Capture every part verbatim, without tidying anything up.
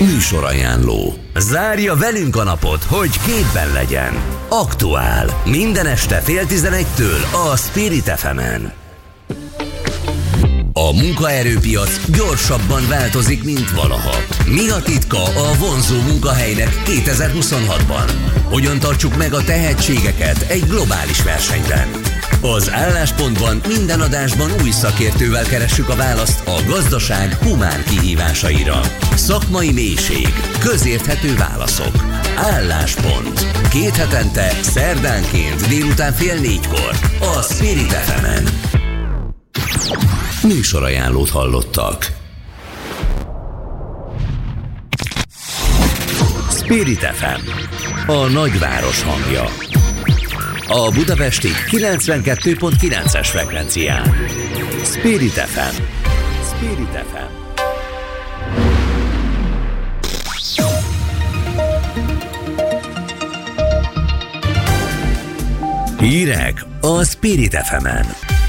Műsorajánló. Zárja velünk a napot, hogy képben legyen. Aktuál. Minden este fél tizenegytől a Spirit ef emen. A munkaerőpiac gyorsabban változik, mint valaha. Mi a titka a vonzó munkahelynek kétezer-huszonhatban? Hogyan tartsuk meg a tehetségeket egy globális versenyben? Az Álláspontban minden adásban új szakértővel keressük a választ a gazdaság humán kihívásaira. Szakmai mélység, közérthető válaszok. Álláspont. Két hetente, szerdánként délután fél négykor a Spirit ef emen. Műsorajánlót hallottak. Spirit ef em, a nagyváros hangja. A budapesti kilencvenkettő pont kilences frekvencián. Spirit ef em. Spirit ef em. Hírek a Spirit ef emen.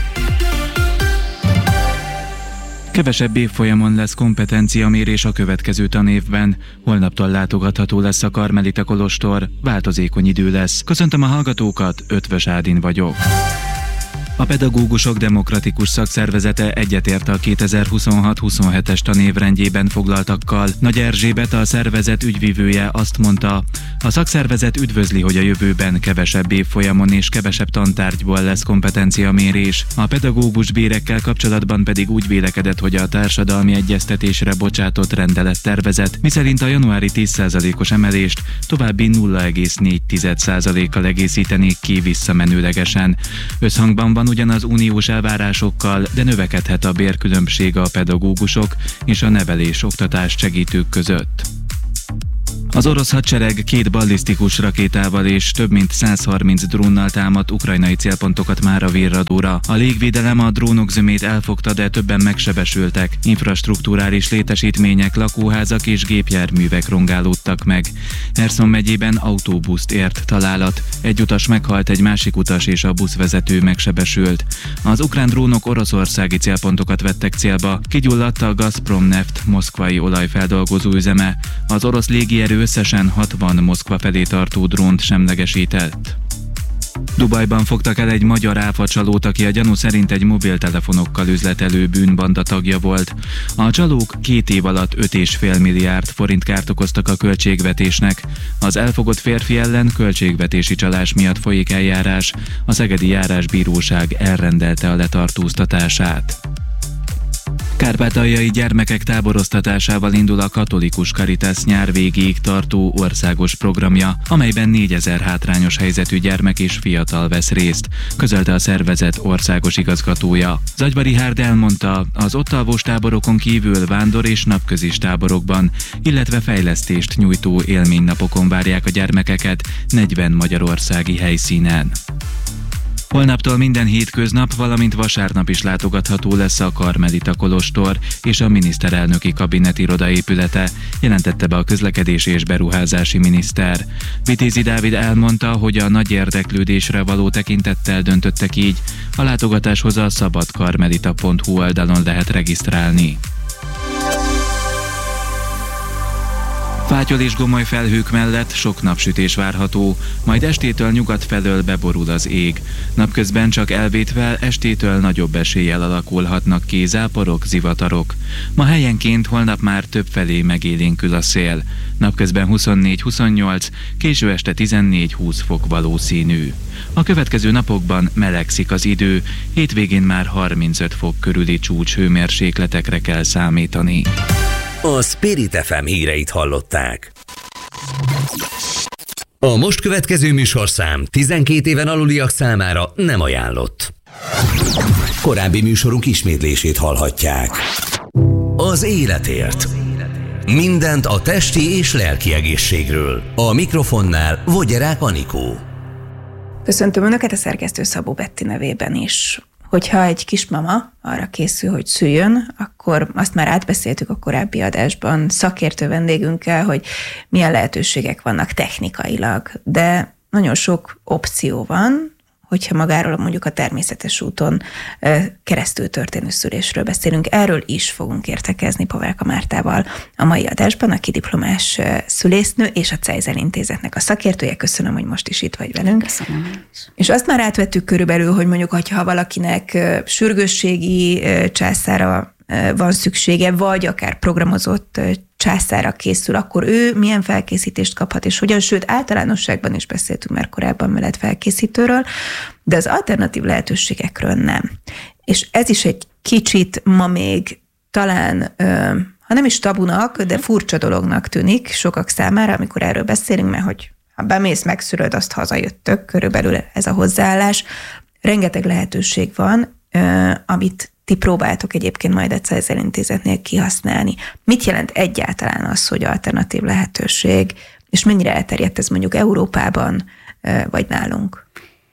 Kevesebb évfolyamon lesz kompetenciamérés a következő tanévben. Holnaptól látogatható lesz a Karmelita kolostor, változékony idő lesz. Köszöntöm a hallgatókat, Ötvös Ádin vagyok. A Pedagógusok Demokratikus Szakszervezete egyetért a kétezer-huszonhat-huszonhetes tanévrendjében foglaltakkal. Nagy Erzsébet, a szervezet ügyvivője azt mondta, a szakszervezet üdvözli, hogy a jövőben kevesebb évfolyamon és kevesebb tantárgyból lesz kompetenciamérés. A pedagógus bérekkel kapcsolatban pedig úgy vélekedett, hogy a társadalmi egyeztetésre bocsátott rendelettervezet, miszerint a januári tíz százalékos emelést további nulla egész négy százalékkal egészítenék ki visszamenőlegesen. Összhangban van ugyan az uniós elvárásokkal, de növekedhet a bérkülönbség a pedagógusok és a nevelés-oktatás segítők között. Az orosz hadsereg két ballisztikus rakétával és több mint száz harminc drónnal támadt ukrajnai célpontokat már a vérradóra. A légvédelem a drónok zömét elfogta, de többen megsebesültek. Infrastrukturális létesítmények, lakóházak és gépjárművek rongálódtak meg. Herszon megyében autóbuszt ért találat. Egy utas meghalt, egy másik utas és a buszvezető megsebesült. Az ukrán drónok oroszországi célpontokat vettek célba. Kigyulladt a Gazprom Neft moszkvai olajfeldolgozó üzeme. Az orosz légierő összesen hatvan Moszkva felé tartó drónt semlegesített. Dubajban fogtak el egy magyar áfacsalót, aki a gyanú szerint egy mobiltelefonokkal üzletelő bűnbanda tagja volt. A csalók két év alatt öt egész öt milliárd forint kárt okoztak a költségvetésnek. Az elfogott férfi ellen költségvetési csalás miatt folyik eljárás, a szegedi járásbíróság elrendelte a letartóztatását. Kárpátaljai gyermekek táboroztatásával indul a Katolikus Caritas nyár végéig tartó országos programja, amelyben négyezer hátrányos helyzetű gyermek és fiatal vesz részt, közölte a szervezet országos igazgatója. Zagyva Richárd elmondta, az ott alvós táborokon kívül vándor- és napközis táborokban, illetve fejlesztést nyújtó élménynapokon várják a gyermekeket negyven magyarországi helyszínen. Holnaptól minden hétköznap, valamint vasárnap is látogatható lesz a Karmelita kolostor és a miniszterelnöki kabinet irodaépülete, jelentette be a közlekedési és beruházási miniszter. Vitézi Dávid elmondta, hogy a nagy érdeklődésre való tekintettel döntöttek így, a látogatáshoz a szabadkarmelita pont hu oldalon lehet regisztrálni. Fátyol és gomoly felhők mellett sok napsütés várható, majd estétől nyugat felől beborul az ég. Napközben csak elvétvel estétől nagyobb eséllyel alakulhatnak ki záporok, zivatarok. Ma helyenként holnap már több felé megélénkül a szél. Napközben huszonnégy-huszonnyolc, késő este tizennégy-húsz fok valószínű. A következő napokban melegszik az idő, hétvégén már harmincöt fok körüli csúcshőmérsékletekre kell számítani. A Spirit ef em híreit hallották. A most következő műsorszám tizenkét éven aluliak számára nem ajánlott. Korábbi műsorunk ismétlését hallhatják. Az életért. Mindent a testi és lelki egészségről. A mikrofonnál Vogyerák Anikó. Köszöntöm Önöket a szerkesztő Szabó Betti nevében is. Hogyha egy kismama arra készül, hogy szüljön, akkor azt már átbeszéltük a korábbi adásban szakértő vendégünkkel, hogy milyen lehetőségek vannak technikailag, de nagyon sok opció van, hogyha magáról mondjuk a természetes úton keresztül történő szülésről beszélünk. Erről is fogunk értekezni Pavelka Mártával a mai adásban, aki diplomás szülésznő és a Ceyzel Intézetnek a szakértője. Köszönöm, hogy most is itt vagy velünk. Köszönöm. És azt már átvettük körülbelül, hogy mondjuk, hogyha valakinek sürgősségi császára van szüksége, vagy akár programozott császára készül, akkor ő milyen felkészítést kaphat, és hogyan, sőt, általánosságban is beszéltünk már korábban mellett felkészítőről, de az alternatív lehetőségekről nem. És ez is egy kicsit ma még talán, ha nem is tabunak, de furcsa dolognak tűnik sokak számára, amikor erről beszélünk, mert hogy ha bemész, megszülöd, azt hazajöttök, körülbelül ez a hozzáállás. Rengeteg lehetőség van, amit ti próbáltok egyébként majd a Ceyzel Intézetnél kihasználni. Mit jelent egyáltalán az, hogy alternatív lehetőség, és mennyire elterjedt ez mondjuk Európában, vagy nálunk?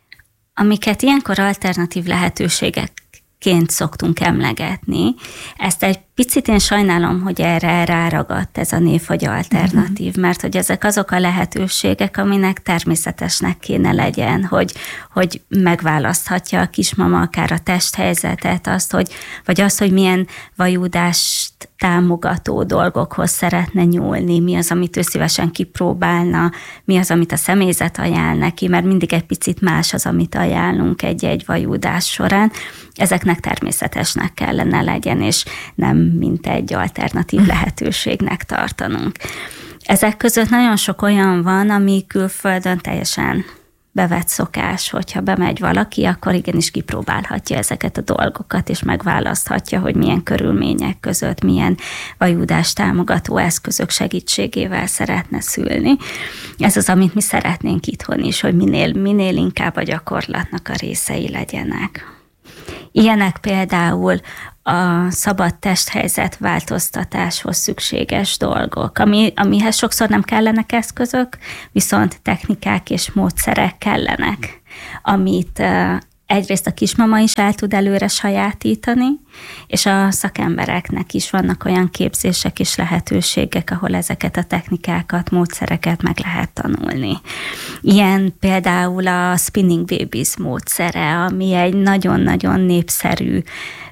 Amiket ilyenkor alternatív lehetőségekként szoktunk emlegetni, ezt egy picit én sajnálom, hogy erre ráragadt ez a név, hogy alternatív, uh-huh. mert hogy ezek azok a lehetőségek, aminek természetesnek kéne legyen, hogy, hogy megválaszthatja a kismama akár a testhelyzetet, azt, hogy, vagy azt, hogy milyen vajudást támogató dolgokhoz szeretne nyúlni, mi az, amit ő szívesen kipróbálna, mi az, amit a személyzet ajánl neki, mert mindig egy picit más az, amit ajánlunk egy-egy vajúdás során. Ezeknek természetesnek kellene legyen, és nem mint egy alternatív lehetőségnek tartanunk. Ezek között nagyon sok olyan van, ami külföldön teljesen bevett szokás, hogyha bemegy valaki, akkor igenis kipróbálhatja ezeket a dolgokat, és megválaszthatja, hogy milyen körülmények között, milyen vajúdás támogató eszközök segítségével szeretne szülni. Ez az, amit mi szeretnénk itthon is, hogy minél, minél inkább a gyakorlatnak a részei legyenek. Ilyenek például a szabad testhelyzet változtatáshoz szükséges dolgok, ami, amihez sokszor nem kellenek eszközök, viszont technikák és módszerek kellenek, amit uh, egyrészt a kismama is el tud előre sajátítani, és a szakembereknek is vannak olyan képzések és lehetőségek, ahol ezeket a technikákat, módszereket meg lehet tanulni. Ilyen például a Spinning Babies módszere, ami egy nagyon-nagyon népszerű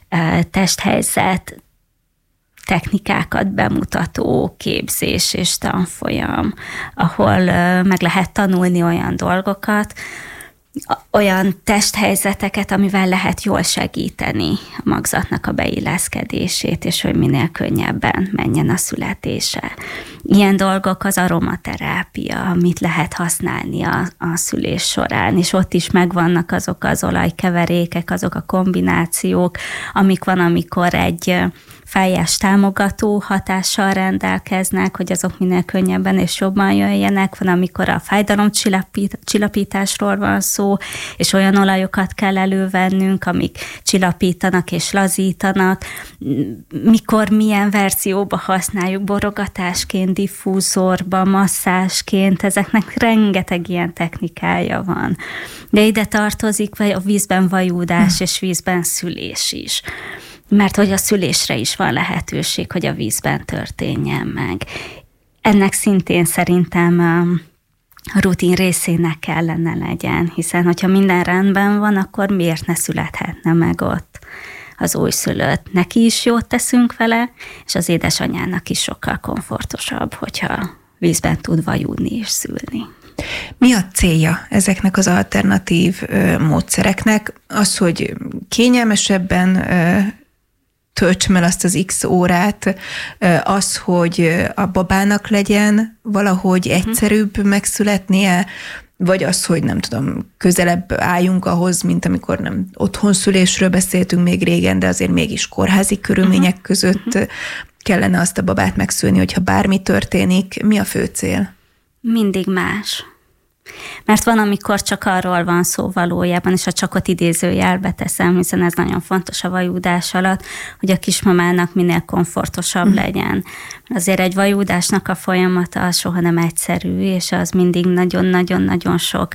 testhelyzet technikákat bemutató képzés és tanfolyam, ahol meg lehet tanulni olyan dolgokat, olyan testhelyzeteket, amivel lehet jól segíteni a magzatnak a beilleszkedését, és hogy minél könnyebben menjen a születése. Ilyen dolgok az aromaterápia, amit lehet használni a, a szülés során, és ott is megvannak azok az olajkeverékek, azok a kombinációk, amik van, amikor egy fájás támogató hatással rendelkeznek, hogy azok minél könnyebben és jobban jöjjenek. Van, amikor a fájdalomcsillapításról van szó, és olyan olajokat kell elővennünk, amik csillapítanak és lazítanak. Mikor milyen verzióba használjuk, borogatásként, diffúzorba, masszásként, ezeknek rengeteg ilyen technikája van. De ide tartozik a vízben vajúdás hm. és vízben szülés is. Mert hogy a szülésre is van lehetőség, hogy a vízben történjen meg. Ennek szintén szerintem a rutin részének kellene legyen, hiszen hogyha minden rendben van, akkor miért ne születhetne meg ott az újszülött? Neki is jót teszünk vele, és az édesanyának is sokkal komfortosabb, hogyha vízben tud vajúdni és szülni. Mi a célja ezeknek az alternatív módszereknek? Az, hogy kényelmesebben töltsem el azt az X órát, az, hogy a babának legyen valahogy egyszerűbb megszületnie, vagy az, hogy nem tudom, közelebb álljunk ahhoz, mint amikor nem otthonszülésről beszéltünk még régen, de azért mégis kórházi körülmények között kellene azt a babát megszülni, hogyha bármi történik. Mi a fő cél? Mindig más. Mert van, amikor csak arról van szó valójában, és a csakot idézőjelbe teszem, hiszen ez nagyon fontos a vajúdás alatt, hogy a kismamának minél komfortosabb mm. legyen. Azért egy vajúdásnak a folyamata soha nem egyszerű, és az mindig nagyon-nagyon-nagyon sok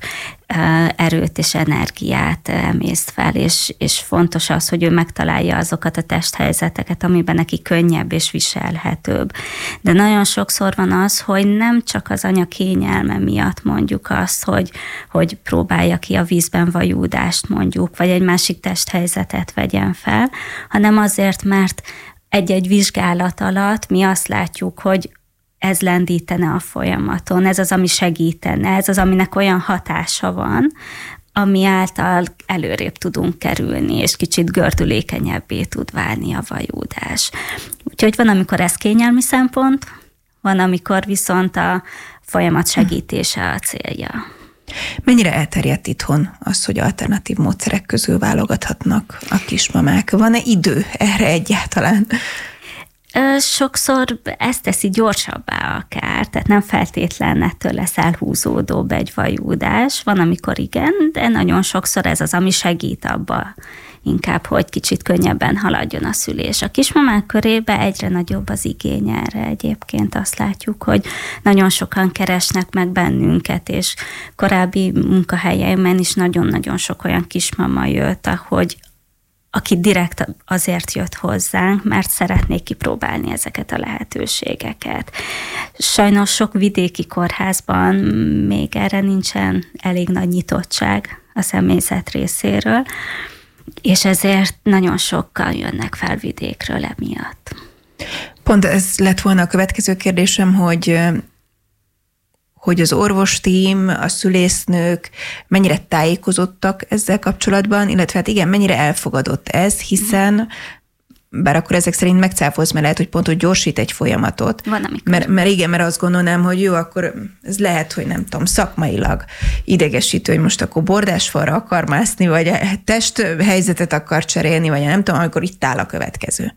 erőt és energiát emészt fel, és, és fontos az, hogy ő megtalálja azokat a testhelyzeteket, amiben neki könnyebb és viselhetőbb. De nagyon sokszor van az, hogy nem csak az anya kényelme miatt mondjuk azt, azt, hogy, hogy próbálja ki a vízben vajúdást mondjuk, vagy egy másik testhelyzetet vegyen fel, hanem azért, mert egy-egy vizsgálat alatt mi azt látjuk, hogy ez lendítene a folyamaton, ez az, ami segítene, ez az, aminek olyan hatása van, ami által előrébb tudunk kerülni, és kicsit gördülékenyebbé tud válni a vajúdás. Úgyhogy van, amikor ez kényelmi szempont, van, amikor viszont a folyamat segítése a célja. Mennyire elterjedt itthon az, hogy alternatív módszerek közül válogathatnak a kismamák? Van-e idő erre egyáltalán? Sokszor ezt teszi gyorsabbá akár, tehát nem feltétlen ettől lesz elhúzódóbb egy vajúdás. Van, amikor igen, de nagyon sokszor ez az, ami segít abba inkább, hogy kicsit könnyebben haladjon a szülés. A kismamák körében egyre nagyobb az igény erre egyébként. Azt látjuk, hogy nagyon sokan keresnek meg bennünket, és korábbi munkahelyeimen is nagyon-nagyon sok olyan kismama jött, ahogy aki direkt azért jött hozzánk, mert szeretnék kipróbálni ezeket a lehetőségeket. Sajnos sok vidéki kórházban még erre nincsen elég nagy nyitottság a személyzet részéről, és ezért nagyon sokan jönnek fel vidékről emiatt. Pont ez lett volna a következő kérdésem, hogy hogy az orvostím, a szülésznők mennyire tájékozottak ezzel kapcsolatban, illetve hát igen, mennyire elfogadott ez, hiszen bár akkor ezek szerint megcáfolsz, mert lehet, hogy pont, hogy gyorsít egy folyamatot. Van, amikor. Mert, mert igen, mert azt gondolnám, hogy jó, akkor ez lehet, hogy nem tudom, szakmailag idegesítő, hogy most akkor bordásfalra akar mászni, vagy a testhelyzetet akar cserélni, vagy nem tudom, amikor itt áll a következő.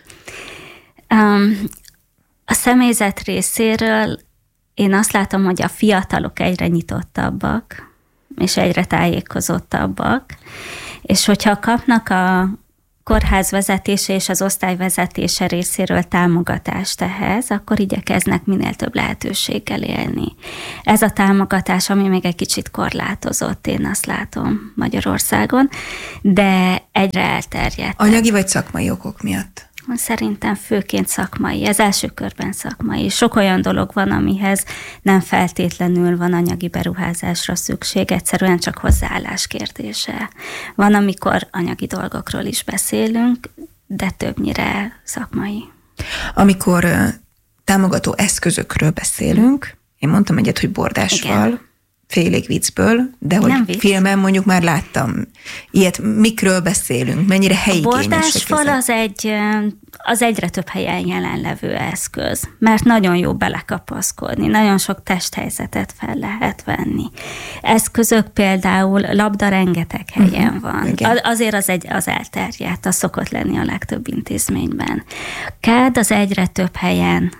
Um, a személyzet részéről én azt látom, hogy a fiatalok egyre nyitottabbak, és egyre tájékozottabbak, és hogyha kapnak a kórház vezetése és az osztály vezetése részéről támogatást ehhez, akkor igyekeznek minél több lehetőséggel élni. Ez a támogatás, ami még egy kicsit korlátozott, én azt látom Magyarországon, de egyre elterjedt. Anyagi vagy szakmai okok miatt? Szerintem főként szakmai, ez első körben szakmai. Sok olyan dolog van, amihez nem feltétlenül van anyagi beruházásra szükség, egyszerűen csak hozzáállás kérdése. Van, amikor anyagi dolgokról is beszélünk, de többnyire szakmai. Amikor uh, támogató eszközökről beszélünk, én mondtam egyet, hogy bordásfal, igen. Félig viccből, de hogy nem filmen mondjuk már láttam ilyet. Mikről beszélünk? Mennyire helyigényesek ezek? A bordásfal az egy, az egyre több helyen jelenlevő eszköz, mert nagyon jó belekapaszkodni, nagyon sok testhelyzetet fel lehet venni. Eszközök például, labda rengeteg helyen uh-huh, van. Igen. Azért az, egy, az elterjedt, az szokott lenni a legtöbb intézményben. Kád az egyre több helyen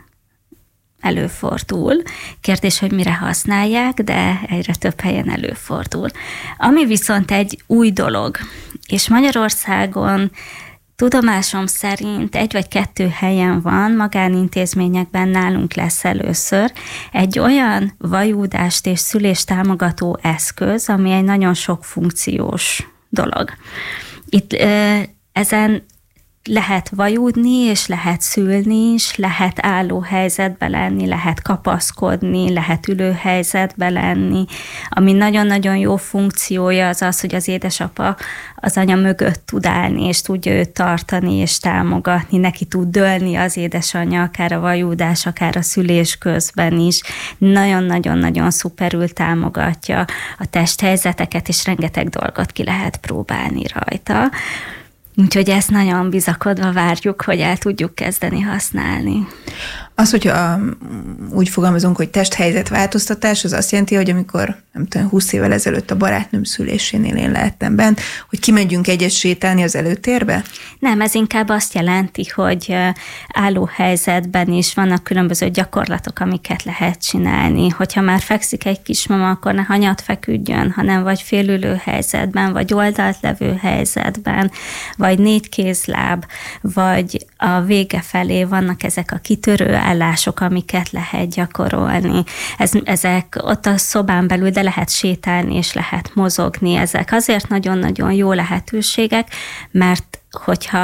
előfordul. Kérdés, hogy mire használják, de egyre több helyen előfordul. Ami viszont egy új dolog, és Magyarországon tudomásom szerint egy vagy kettő helyen van, magánintézményekben nálunk lesz először, egy olyan vajúdást és szülést támogató eszköz, ami egy nagyon sok funkciós dolog. Itt ezen lehet vajúdni, és lehet szülni is, lehet álló helyzetbe lenni, lehet kapaszkodni, lehet ülő helyzetbe lenni. Ami nagyon-nagyon jó funkciója az az, hogy az édesapa az anya mögött tud állni, és tudja őt tartani, és támogatni. Neki tud dőlni az édesanyja, akár a vajúdás, akár a szülés közben is. Nagyon-nagyon-nagyon szuperül támogatja a testhelyzeteket, és rengeteg dolgot ki lehet próbálni rajta. Úgyhogy ezt nagyon bizakodva várjuk, hogy el tudjuk kezdeni használni. Az, hogyha úgy fogalmazunk, hogy testhelyzetváltoztatás, az azt jelenti, hogy amikor, nem tudom, húsz évvel ezelőtt a barátnőm szülésénél én lehettem bent, hogy kimegyünk egyet sétálni az előtérbe? Nem, ez inkább azt jelenti, hogy álló helyzetben is vannak különböző gyakorlatok, amiket lehet csinálni. Hogyha már fekszik egy kismama, akkor ne hanyat feküdjön, hanem vagy félülő helyzetben, vagy oldalt levő helyzetben, vagy négy kézláb, vagy a vége felé vannak ezek a kitörő állások, amiket lehet gyakorolni. Ez, ezek ott a szobán belül, de lehet sétálni és lehet mozogni. Ezek azért nagyon-nagyon jó lehetőségek, mert hogyha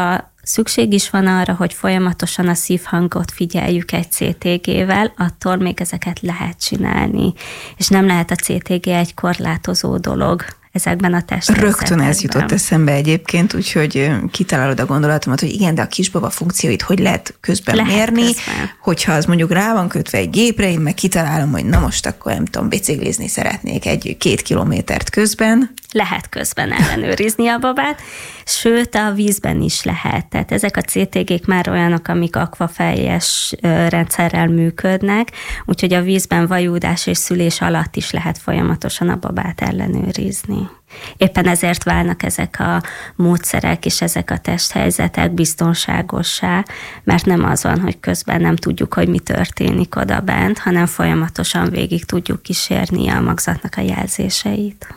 szükség is van arra, hogy folyamatosan a szívhangot figyeljük egy cé té gével, attól még ezeket lehet csinálni, és nem lehet a cé té gé egy korlátozó dolog ezekben a testhelyzetekben. Rögtön ez jutott eszembe egyébként, úgyhogy kitalálod a gondolatomat, hogy igen, de a kisbaba funkcióit hogy lehet közben lehet mérni, közben. Hogyha az mondjuk rá van kötve egy gépre, én meg kitalálom, hogy na most akkor nem tudom, biciklizni szeretnék egy-két kilométert közben. Lehet közben ellenőrizni a babát, sőt a vízben is lehet. Tehát ezek a cé té gék már olyanok, amik akvafejes rendszerrel működnek, úgyhogy a vízben vajúdás és szülés alatt is lehet folyamatosan a babát ellenőrizni. Éppen ezért válnak ezek a módszerek és ezek a testhelyzetek biztonságossá, mert nem az van, hogy közben nem tudjuk, hogy mi történik oda bent, hanem folyamatosan végig tudjuk kísérni a magzatnak a jelzéseit.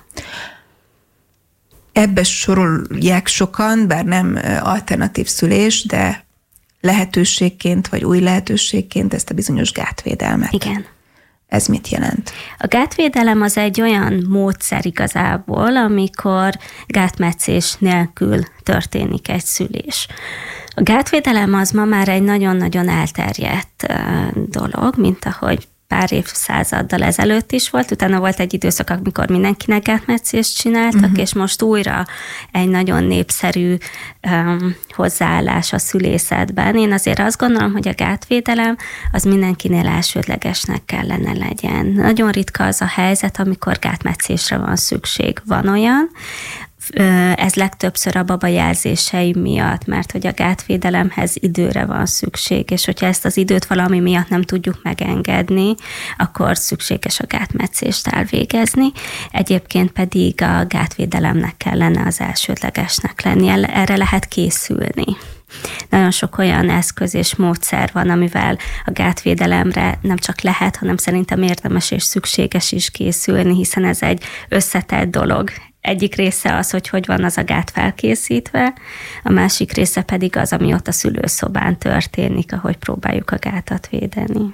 Ebbe sorolják sokan, bár nem alternatív szülés, de lehetőségként, vagy új lehetőségként ezt a bizonyos gátvédelmet. Igen. Ez mit jelent? A gátvédelem az egy olyan módszer igazából, amikor gátmetszés nélkül történik egy szülés. A gátvédelem az ma már egy nagyon-nagyon elterjedt dolog, mint ahogy pár évszázaddal ezelőtt is volt, utána volt egy időszak, amikor mindenkinek gátmetszést csináltak, uh-huh. és most újra egy nagyon népszerű um, hozzáállás a szülészetben. Én azért azt gondolom, hogy a gátvédelem az mindenkinél elsődlegesnek kellene legyen. Nagyon ritka az a helyzet, amikor gátmetszésre van szükség. Van olyan, ez legtöbbször a baba jelzései miatt, mert hogy a gátvédelemhez időre van szükség, és hogyha ezt az időt valami miatt nem tudjuk megengedni, akkor szükséges a gátmetszést elvégezni. Egyébként pedig a gátvédelemnek kellene az elsődlegesnek lenni, erre lehet készülni. Nagyon sok olyan eszköz és módszer van, amivel a gátvédelemre nem csak lehet, hanem szerintem érdemes és szükséges is készülni, hiszen ez egy összetett dolog. Egyik része az, hogy hogy van az a gát felkészítve, a másik része pedig az, ami ott a szülőszobán történik, ahogy próbáljuk a gátat védeni.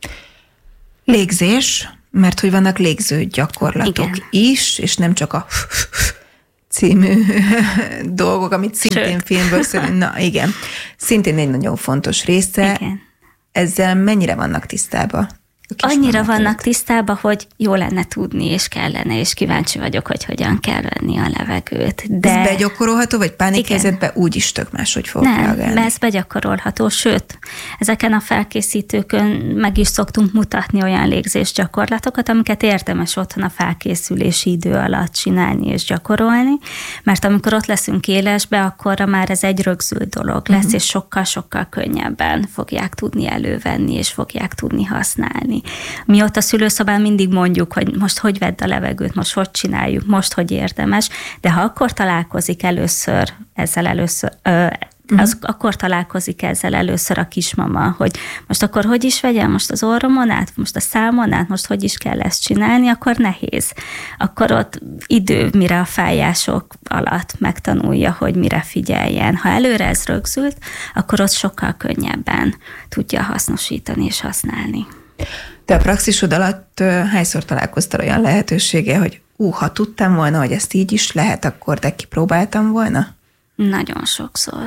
Légzés, mert hogy vannak légző gyakorlatok Igen. is, és nem csak a című dolgok, amit szintén Sőt. filmből szólunk. Na igen, szintén egy nagyon fontos része. Igen. Ezzel mennyire vannak tisztában? Annyira vannak tisztában, hogy jó lenne tudni, és kellene, és kíváncsi vagyok, hogy hogyan kell venni a levegőt. De... Ez begyakorolható, vagy pánikhelyzetben úgy is tök máshogy fog Nem, reagálni? Nem, ez begyakorolható, sőt, ezeken a felkészítőkön meg is szoktunk mutatni olyan légzés gyakorlatokat, amiket érdemes otthon a felkészülési idő alatt csinálni és gyakorolni, mert amikor ott leszünk élesbe, akkor már ez egy rögzült dolog lesz, uh-huh. és sokkal-sokkal könnyebben fogják tudni elővenni, és fogják tudni használni. Mi ott a szülőszobán mindig mondjuk, hogy most hogy vedd a levegőt, most hogy csináljuk, most hogy érdemes, de ha akkor találkozik először ezzel először, ö, az, uh-huh. akkor találkozik ezzel először a kismama, hogy most akkor hogy is vegyem, most az orromon át, most a számon át, most hogy is kell ezt csinálni, akkor nehéz. Akkor ott idő, mire a fájások alatt megtanulja, hogy mire figyeljen. Ha előre ez rögzült, akkor ott sokkal könnyebben tudja hasznosítani és használni. Te a praxisod alatt hányszor találkoztál olyan lehetősége, hogy ú, ha tudtam volna, hogy ezt így is lehet, akkor de kipróbáltam volna? Nagyon sokszor.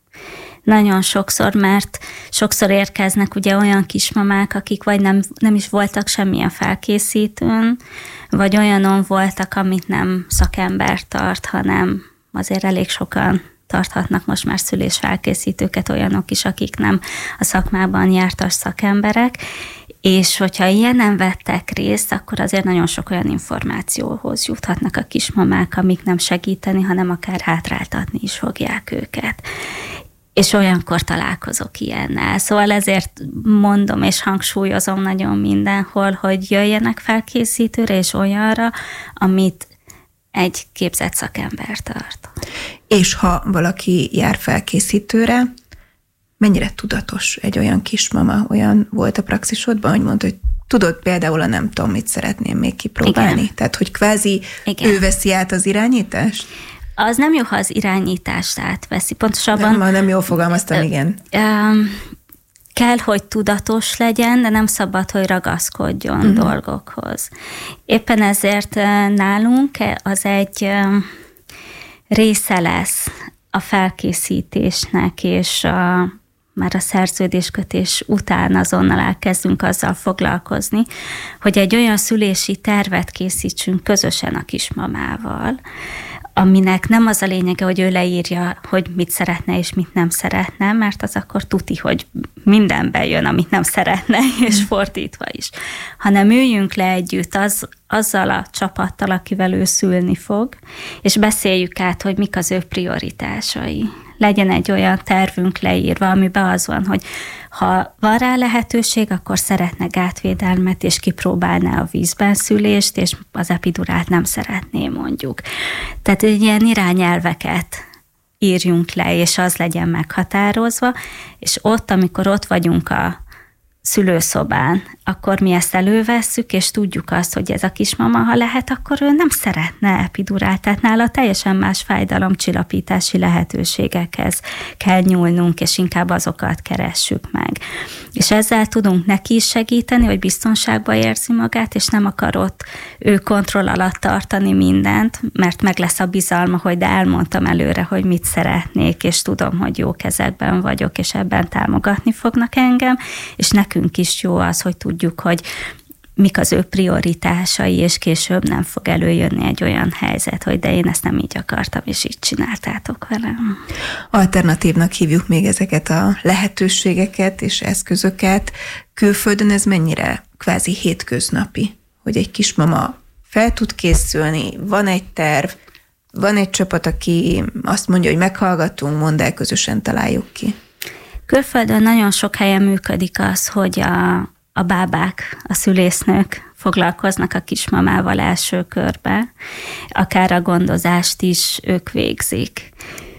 Nagyon sokszor, mert sokszor érkeznek ugye olyan kismamák, akik vagy nem, nem is voltak semmilyen felkészítőn, vagy olyanon voltak, amit nem szakember tart, hanem azért elég sokan tarthatnak most már szülésfelkészítőket, olyanok is, akik nem a szakmában jártas szakemberek, és hogyha ilyen nem vettek részt, akkor azért nagyon sok olyan információhoz juthatnak a kismamák, amik nem segíteni, hanem akár hátráltatni is fogják őket. És olyankor találkozok ilyennel. Szóval ezért mondom és hangsúlyozom nagyon mindenhol, hogy jöjjenek felkészítőre és olyanra, amit egy képzett szakember tart. És ha valaki jár felkészítőre, mennyire tudatos egy olyan kismama, olyan volt a praxisodban, hogy mondta, hogy tudod például a nem tudom, mit szeretném még kipróbálni? Igen. Tehát, hogy kvázi Igen. ő veszi át az irányítást? Az nem jó, ha az irányítást átveszi. Pontosabban... Nem, nem jól fogalmaztam, igen. Kell, hogy tudatos legyen, de nem szabad, hogy ragaszkodjon uh-huh. dolgokhoz. Éppen ezért nálunk az egy része lesz a felkészítésnek és a, már a szerződéskötés után azonnal elkezdünk azzal foglalkozni, hogy egy olyan szülési tervet készítsünk közösen a kismamával, aminek nem az a lényege, hogy ő leírja, hogy mit szeretne és mit nem szeretne, mert az akkor tuti, hogy mindenben jön, amit nem szeretne, és fordítva is. Hanem üljünk le együtt az, azzal a csapattal, akivel ő szülni fog, és beszéljük át, hogy mik az ő prioritásai. Legyen egy olyan tervünk leírva, amiben az van, hogy ha van rá lehetőség, akkor szeretne gátvédelmet, és kipróbálná a vízben szülést, és az epidurált nem szeretné, mondjuk. Tehát ilyen irányelveket írjunk le, és az legyen meghatározva, és ott, amikor ott vagyunk a szülőszobán, akkor mi ezt elővesszük, és tudjuk azt, hogy ez a kismama, ha lehet, akkor ő nem szeretne epidurált, tehát nála teljesen más fájdalomcsillapítási lehetőségekhez kell nyúlnunk, és inkább azokat keressük meg. És ezzel tudunk neki is segíteni, hogy biztonságban érzi magát, és nem akar ott ő kontroll alatt tartani mindent, mert meg lesz a bizalma, hogy de elmondtam előre, hogy mit szeretnék, és tudom, hogy jó kezekben vagyok, és ebben támogatni fognak engem, és nekünk is jó az, hogy tudjuk, hogy mik az ő prioritásai, és később nem fog előjönni egy olyan helyzet, hogy de én ezt nem így akartam, és így csináltátok velem. Alternatívnak hívjuk még ezeket a lehetőségeket és eszközöket. Külföldön ez mennyire kvázi hétköznapi, hogy egy kismama fel tud készülni, van egy terv, van egy csapat, aki azt mondja, hogy meghallgatunk, mondd el, közösen találjuk ki. Külföldön nagyon sok helyen működik az, hogy a, a bábák, a szülésznők foglalkoznak a kismamával első körbe, akár a gondozást is ők végzik,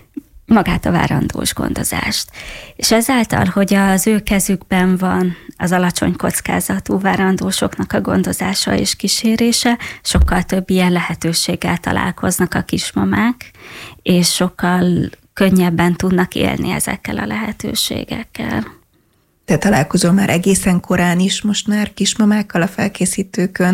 magát a várandós gondozást. És ezáltal, hogy az ő kezükben van az alacsony kockázatú várandósoknak a gondozása és kísérése, sokkal több ilyen lehetőséggel találkoznak a kismamák, és sokkal könnyebben tudnak élni ezekkel a lehetőségekkel. Te találkozol már egészen korán is most már kismamákkal a felkészítőkön,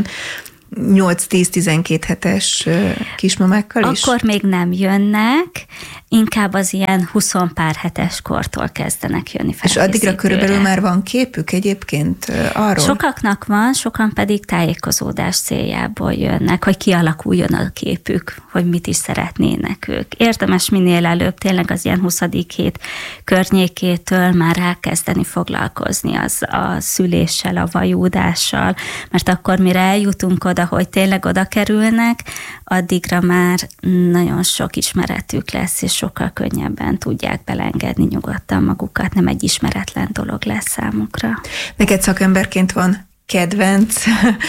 nyolc-tíz-tizenkét hetes kismamákkal is? Akkor még nem jönnek, inkább az ilyen húsz pár hetes kortól kezdenek jönni felkészítőre. És addigra körülbelül már van képük egyébként arról? Sokaknak van, sokan pedig tájékozódás céljából jönnek, hogy kialakuljon a képük, hogy mit is szeretnének ők. Érdemes minél előbb, tényleg az ilyen huszadik hét környékétől már elkezdeni foglalkozni az a szüléssel, a vajúdással, mert akkor mire eljutunk oda, hogy tényleg oda kerülnek, addigra már nagyon sok ismeretük lesz, és sokkal könnyebben tudják belengedni nyugodtan magukat, nem egy ismeretlen dolog lesz számukra. Neked szakemberként van kedvenc,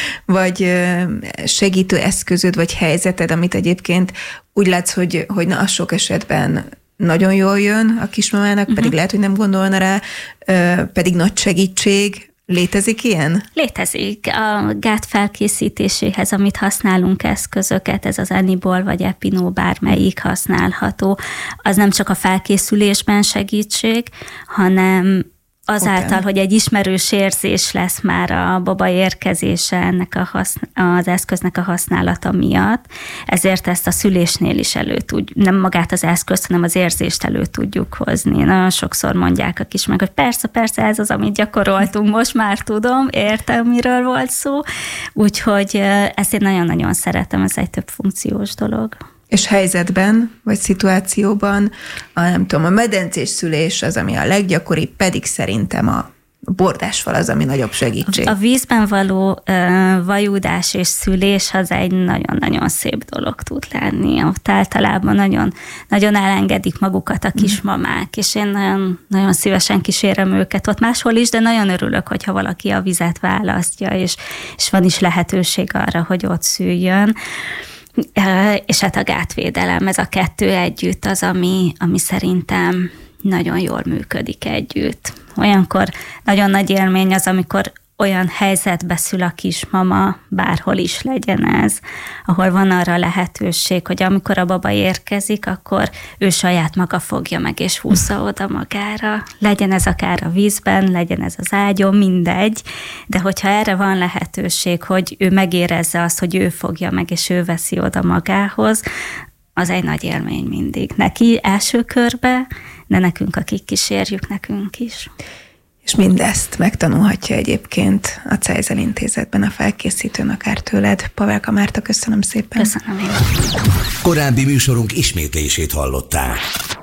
vagy segítő eszközöd, vagy helyzeted, amit egyébként úgy látsz, hogy, hogy na, az sok esetben nagyon jól jön a kismamának, uh-huh. pedig lehet, hogy nem gondolna rá, pedig nagy segítség. Létezik ilyen? Létezik. A gát felkészítéséhez, amit használunk eszközöket, ez az Anibol vagy Epinó, bármelyik használható, az nem csak a felkészülésben segítség, hanem azáltal, okay. hogy egy ismerős érzés lesz már a baba érkezése ennek a haszn- az eszköznek a használata miatt, ezért ezt a szülésnél is elő tudjuk, nem magát az eszközt, hanem az érzést elő tudjuk hozni. Nagyon sokszor mondják a kismamák, hogy persze, persze, ez az, amit gyakoroltunk, most már tudom, értem, miről volt szó, úgyhogy ezt én nagyon-nagyon szeretem, ez egy több funkciós dolog. És helyzetben, vagy szituációban, a, nem tudom, a medencés szülés az, ami a leggyakoribb, pedig szerintem a bordásfal az, ami nagyobb segítség. A vízben való uh, vajúdás és szülés az egy nagyon-nagyon szép dolog tud lenni. Ott általában nagyon, nagyon elengedik magukat a kismamák, és én nagyon, nagyon szívesen kísérem őket ott máshol is, de nagyon örülök, hogyha valaki a vizet választja, és, és van is lehetőség arra, hogy ott szüljön. És hát a gátvédelem, ez a kettő együtt az, ami, ami szerintem nagyon jól működik együtt. Olyankor nagyon nagy élmény az, amikor olyan helyzetbe szül a kismama, bárhol is legyen ez, ahol van arra lehetőség, hogy amikor a baba érkezik, akkor ő saját maga fogja meg és húzza oda magára. Legyen ez akár a vízben, legyen ez az ágyon, mindegy, de hogyha erre van lehetőség, hogy ő megérezze azt, hogy ő fogja meg és ő veszi oda magához, az egy nagy élmény mindig. Neki első körbe, de nekünk, akik kísérjük, nekünk is. És mindezt megtanulhatja egyébként a Cejzel Intézetben, a felkészítőn, akár tőled. Pavelka Márta, köszönöm szépen. Köszönöm én. Korábbi műsorunk ismétlését hallották.